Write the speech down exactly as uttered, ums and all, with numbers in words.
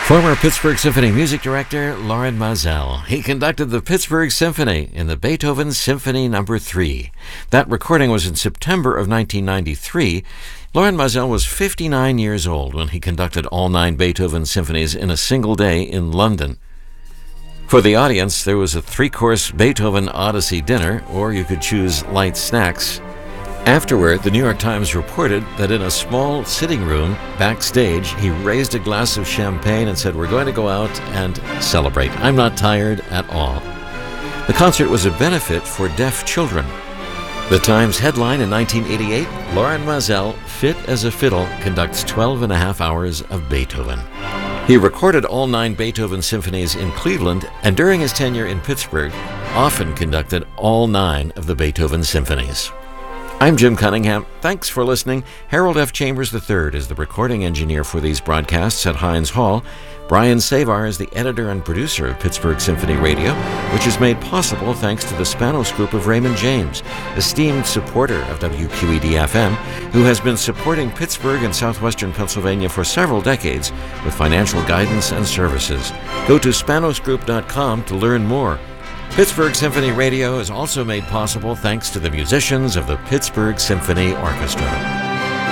Former Pittsburgh Symphony music director Lorin Maazel. He conducted the Pittsburgh Symphony in the Beethoven Symphony Number three. That recording was in September of nineteen ninety-three. Lorin Maazel was fifty-nine years old when he conducted all nine Beethoven symphonies in a single day in London. For the audience, there was a three-course Beethoven Odyssey dinner, or you could choose light snacks. Afterward, the New York Times reported that in a small sitting room backstage, he raised a glass of champagne and said, "We're going to go out and celebrate. I'm not tired at all." The concert was a benefit for deaf children. The Times headline in nineteen eighty-eight, Lorin Maazel, fit as a fiddle, conducts twelve and a half hours of Beethoven. He recorded all nine Beethoven symphonies in Cleveland, and during his tenure in Pittsburgh, often conducted all nine of the Beethoven symphonies. I'm Jim Cunningham. Thanks for listening. Harold F. Chambers the third is the recording engineer for these broadcasts at Heinz Hall. Brian Savar is the editor and producer of Pittsburgh Symphony Radio, which is made possible thanks to the Spanos Group of Raymond James, esteemed supporter of W Q E D F M, who has been supporting Pittsburgh and southwestern Pennsylvania for several decades with financial guidance and services. Go to spanos group dot com to learn more. Pittsburgh Symphony Radio is also made possible thanks to the musicians of the Pittsburgh Symphony Orchestra.